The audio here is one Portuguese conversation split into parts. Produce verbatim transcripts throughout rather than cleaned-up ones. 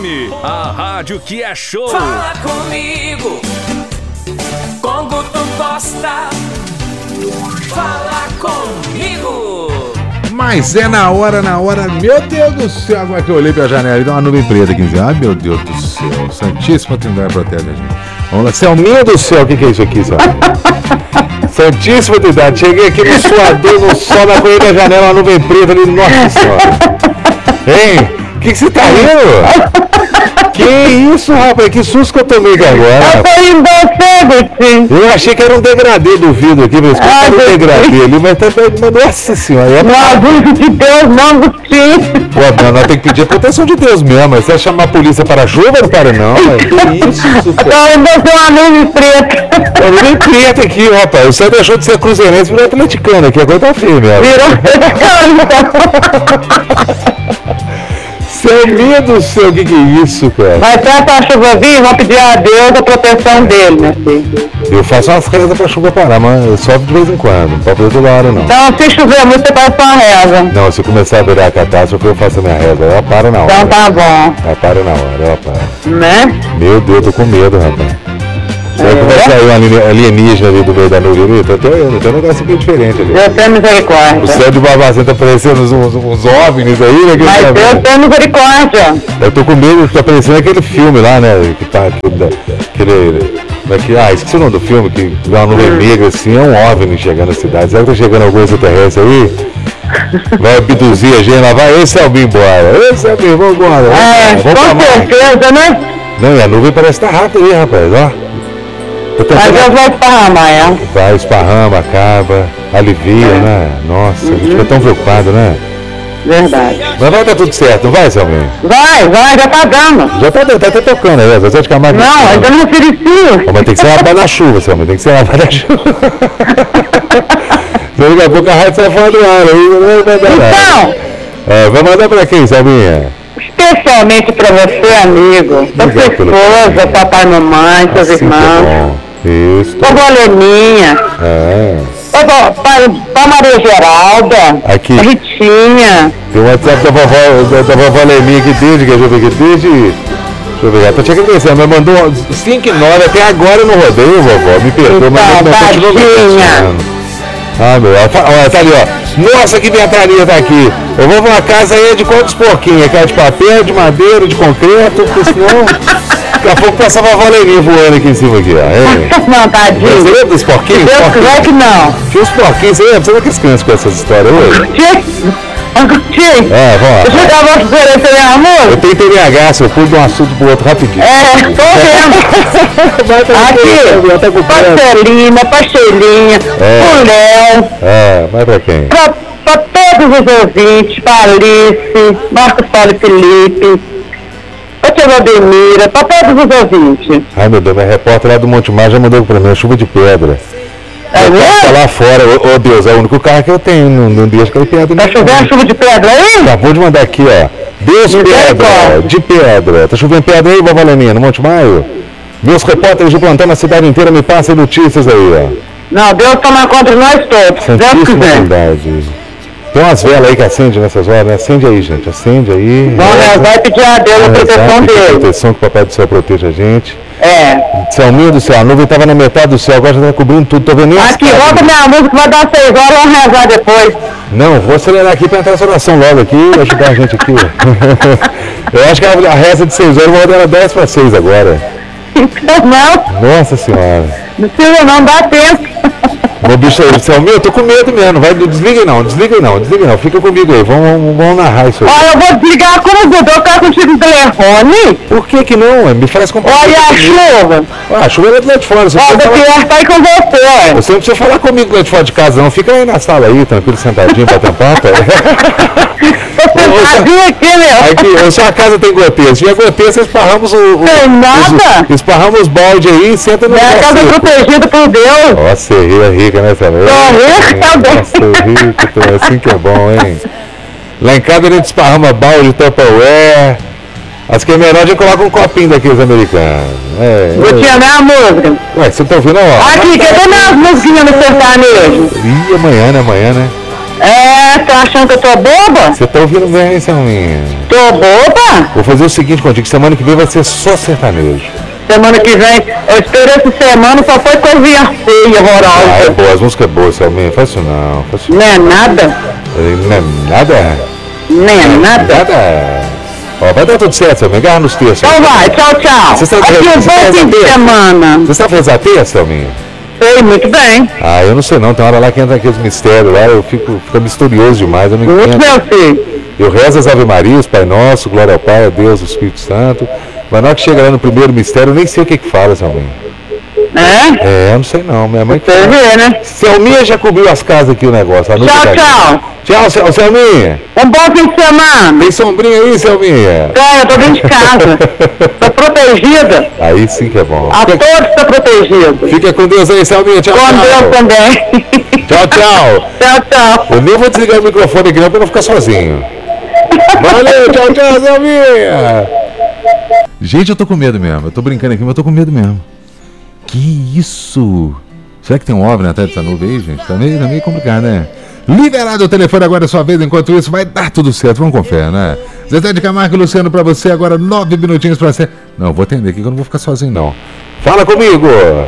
M, a rádio que é show. Fala comigo, com Guto Costa. Fala comigo. Mas é na hora, na hora, meu Deus do céu, agora que eu olhei pra janela e deu uma nuvem preta aqui, ah, meu Deus do céu, Santíssima Trindade protege a gente. Vamos lá, Selminha do céu, o que que é isso aqui, Selminha? Santíssima Trindade, cheguei aqui no suador, no sol, na corrida da janela, uma nuvem preta ali, nossa senhora. Hein? O que que você tá rindo? Que isso, rapaz, que susto que eu tomei aqui agora. Eu tô indo cedo, sim. Eu achei que era um degradê do vidro aqui, mas ah, era um degradê ali, mas tá, mas, nossa senhora. É no aviso de Deus, não, sim. Pô, não, nós temos que pedir a proteção de Deus mesmo. Você vai chamar a polícia para a chuva? Não para não, mas que isso, cara. Eu ainda sou uma nuvem preta. Uma nuvem preta aqui, rapaz. Você deixou de ser cruzeirense e virou atleticano aqui, agora tá firme, ó. Virou atleticano, Selminha do céu, o que que é isso, cara? Mas até a chuva vir, vamos pedir a Deus a proteção dele, né, filho? Eu faço umas rezas pra chuva parar, mas só de vez em quando, não pode fazer toda hora, não. Então, se chover muito, você faz uma reza. Não, se começar a virar a catástrofe, eu faço a minha reza, ela para na hora. Então tá bom. Ela para na hora, ela para. Né? Meu Deus, tô com medo, rapaz. Será que vai sair um alienígena ali do meio da nuvem ali? Tá tendo, tem um negócio aqui diferente ali. Deus tem misericórdia. O céu de Babacena tá parecendo uns, uns, uns OVNIs aí, né? Mas tá Deus tem misericórdia. Eu tô com medo de tá parecendo aquele filme lá, né? Que tá aquele... aquele daqui, ah, esqueci o nome do filme, que dá uma nuvem hum. negra assim, é um OVNI chegando na cidade. Será que tá chegando algum extraterrestre aí? Vai abduzir a gente, lá vai, esse é o bem embora. Esse é o bem, vamos embora. É, vamos com certeza, né? Não, e a nuvem parece que tá rápida aí, rapaz, ó. Mas Deus vai esparramar, é? Vai, esparrama, acaba, alivia, é. né? Nossa, uhum. a gente fica tão preocupado, né? Verdade. Mas vai dar tudo certo, não vai, Selminha? Vai, vai, já tá dando. Já tá dando, tá até tocando, né? Você de Camargo. Não, ainda não ofereci. Mas tem que ser lavado na chuva, Selminha, tem que ser lavado na chuva. Daqui a pouco a rádio sai fora do ar, aí não vai dar nada. Então. É, vai mandar pra quem, Selminha? Especialmente pra você, amigo. Pra sua esposa, papai, mamãe, seus assim irmãos. Isso. Vovó Leninha. É. Vovó, pra Maria Geralda. Aqui. A Ritinha. Tem o WhatsApp da vovó, da, da vovó Leninha aqui desde, deixa eu ver aqui, desde... Deixa eu ver, tô te agradecendo, mas mandou cinco e nove até agora no rodeio, vovó. Me perdoa, então, mas não continua me Ah, meu, olha, tá ali, ó. Nossa, que ventania tá aqui. Eu vou pra uma casa aí de quantos porquinhos? Aquela de papel, de madeira, de concreto, porque senão... Daqui a pouco passa a vovó Leninha voando aqui em cima aqui, ó. É. Não, tadinho. Você lembra dos porquinhos? Deus quiser que não. Tinha os porquinhos, você lembra? Você lembra que as crianças com essas histórias hoje? Tio, é, vamos lá. Você já vai oferecer minha amor? Eu tenho T D A H, eu pulo de um assunto pro outro rapidinho. É, tô vendo. Vai tá aqui, tá Pastelina, Pastelinha, é. Léo. É, vai pra quem? Pra, pra todos os ouvintes, pra Alice, Marcos Paulo e Felipe, pra tia Valdemira, pra todos os ouvintes. Ai, meu Deus, minha repórter lá do Monte Mar já mandou pra mim, é chuva de pedra. É mesmo? Tá lá fora, ô oh, Deus, é o único carro que eu tenho, não, não deixa cair pedra. Tá chovendo chuva de pedra aí? Acabou de mandar aqui, ó. Deus pedra, de pedra. Tá chovendo pedra aí, vovó Leninha, no Monte Maio? Meus repórteres de plantão na cidade inteira me passam notícias aí, ó. Não, Deus toma conta de nós todos. Santíssima verdade. Tem umas velas aí que acende nessas horas, né? Acende aí, gente, acende aí. Vamos rezar e pedir a Deus a proteção dele. A proteção, que o Papai do Céu proteja a gente. É. Selminha do céu, a nuvem tava na metade do céu, agora já tá cobrindo tudo, tô vendo isso. Aqui, volta minha música, vai dar seis horas, vamos rezar depois. Não, vou acelerar aqui pra entrar essa oração logo aqui, ajudar a gente aqui. Eu acho que a reza de seis horas, eu vou dar ela dez para seis agora. Então não. Nossa senhora. Não precisa não, dá tempo. Meu bicho aí, Selminha, eu tô com medo mesmo, vai, desliga não, desliga não, desliga não, fica comigo aí, vamos, vamos narrar isso aí. Olha, eu vou desligar como o Dudu, eu quero contigo no telefone. Por que que não? Me faz comprar. Olha a chuva. Ah, a chuva é do lado de fora. Olha, o Pierre tá aí com você. Você não precisa falar comigo lá de fora de casa, não, fica aí na sala aí, tranquilo, sentadinho, batendo papo. Sentadinho aqui, meu. Aqui, a sua casa tem goteira, se tiver goteira, você esparramos o... o tem nada. Os, esparramos os baldes aí e senta no... Minha casa é protegida por Deus. Nossa, é rica, né, Selminha? Tô rica também. Nossa, rica, assim que é bom, hein? Lá em casa a gente esparrama balde, Tupperware. As que é menor, a gente coloca um copinho daqueles americanos. É, eu tinha minha música. Ué, você tá ouvindo a hora? Aqui, cadê minhas musiquinhas no sertanejo? Ih, amanhã, né? Amanhã, né? É, tá achando que eu tô boba? Você tá ouvindo bem, Selminha? Tô boba? Vou fazer o seguinte contigo, semana que vem vai ser só sertanejo. Semana que vem, eu esperei essa semana, só foi coisinha feia, Ah, é horrorosa. boa, as músicas é boas, Selminha, faz isso não, faz isso Não é nada? não. Não é nada? Não é nada? Nada. Ó, vai dar tudo certo, Selminha, agarra nos textos. Então vai, tchau, tchau. Você sabe- Aqui um você bom sabe fim de saber? semana. Você sabe fazer a terça, Selminha? Sei, muito bem. Ah, eu não sei não, tem hora lá que entra aqueles mistérios lá, eu fico, fica misterioso demais, eu não Muito, entendo. meu filho. Eu rezo as Ave Marias, Pai Nosso, Glória ao Pai, a Deus, o Espírito Santo. Mas na hora que chega lá no primeiro mistério, eu nem sei o que que fala, Selminha. É? É, eu não sei não, minha mãe que Você vê, né? Selminha já cobriu as casas aqui o negócio. a noite Tchau, tá aqui. tchau. Tchau, Sel- Selminha. Um bom fim de semana. Tem sombrinha aí, Selminha? É, eu tô dentro de casa. Tô protegida. Aí sim que é bom. A Fica, todos tô protegida. fica com Deus aí, Selminha. Tchau, Com Deus tchau. também. Tchau, tchau. Tchau, tchau. Eu nem vou desligar o microfone aqui não pra não ficar sozinho. Valeu, tchau, tchau, Selminha. Gente, eu tô com medo mesmo. Eu tô brincando aqui, mas eu tô com medo mesmo. Que isso? Será que tem um OVNI atrás dessa nuvem aí, gente? Tá meio, tá meio complicado, né? Liberado o telefone agora, é sua vez. Enquanto isso, vai dar tudo certo. Vamos com fé, né? Zezé de Camargo e Luciano pra você. Agora nove minutinhos pra você. Não, eu vou atender aqui que eu não vou ficar sozinho, não. Fala comigo.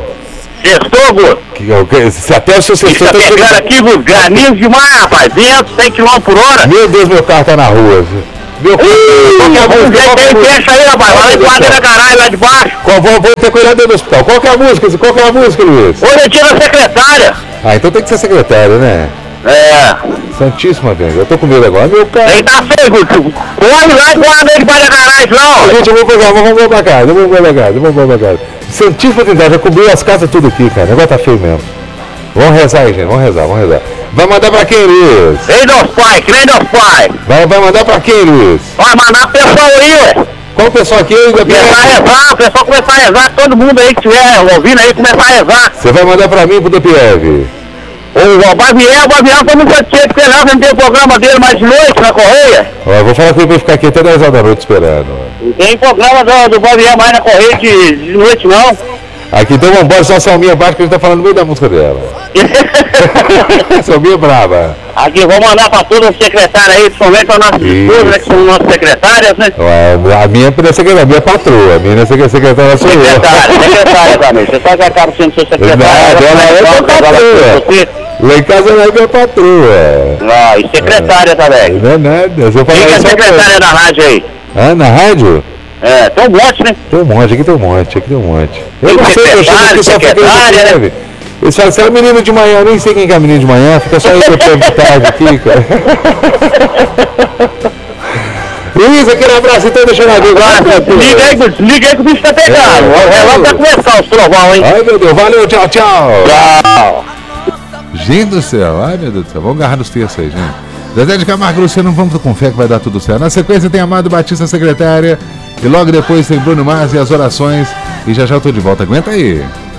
Estou, Que, que, se até o seu Está sessão tá pegando chegando. aqui, viu? Granizo demais, rapaz. vento, cem quilômetros por hora. Meu Deus, meu carro tá na rua. Meu carro. Qual que é a música? Qual que é a Tem música? fecha aí, rapaz. Vai lá em guarda da garagem lá de baixo. Qual, vou, vou ter cuidado dentro do hospital. Qual que é a música? Qual que é a música, Luiz? Hoje é dia da secretária. Ah, então tem que ser secretário, né? É. Santíssima, velho. Eu tô com medo agora. Meu carro. Aí tá feio, viu? Corre lá e guarda aí debaixo da garagem, não. Gente, eu vou pegar, vamos vamos pra casa, vamos pra casa, vamos pra casa. Santíssima Trindade, já cobriu as casas tudo aqui, cara. O negócio tá feio mesmo. Vamos rezar aí, gente, vamos rezar, vamos rezar. Vai mandar pra quem, Luiz? Ei, nosso pai, que nem nosso pai. Vai, vai mandar pra quem, Luiz? Vai mandar pro pessoal aí, ué. Qual o pessoal aqui? Da Começar a rezar, o pessoal começar a rezar. Todo mundo aí que estiver ouvindo aí começar a rezar. Você vai mandar pra mim, pro D P F? O Baviel, o Baviel foi muito satisfeito porque lá não tem o programa dele mais de noite na Correia. Ó, eu vou falar com ele pra ele ficar aqui até dez horas da noite esperando. Não tem programa do, do Baviel mais na Correia de, de noite, não. Aqui, então vambora, só a Selminha baixa que a gente tá falando no meio da música dela. Selminha brava. Aqui, vou mandar para todas as secretárias aí, principalmente para nossas esposas, né, que são nossas secretárias, né? Ué, a minha não é secretária, a minha é patroa, a minha não é secre- secretária, sou eu. Secretária, secretária também. Você sabe que acaba sendo seu secretário. Não, ela é minha patroa. Lá em casa ela é minha patroa. Ah, e secretária também. Não é nada, se eu falar Quem que é isso, secretária da rádio aí? Ah, na rádio? É, tem um monte, né? Tem um monte, aqui tem um monte, aqui tem um monte. Eu Tem não sei, eu chego aqui só fica secretária, eu né? Eles falam, você é menino de manhã, eu nem sei quem que é menino de manhã, fica só eu que eu tenho de tarde aqui, cara. Luiz, aquele abraço então, deixa eu lá ver. Liga aí, que- liga aí que o bicho tá pegando. É, O relógio vai começar os trovão, hein? Ai, meu Deus, valeu, tchau, tchau. Tchau. Gente do céu, ai meu Deus do céu, vamos agarrar nos textos aí, gente. Zezé de Camargo, Luciano, vamos com fé que vai dar tudo certo. Na sequência tem Amado Batista, secretária, e logo depois tem Bruno Mars e as orações, e já já eu tô de volta, aguenta aí.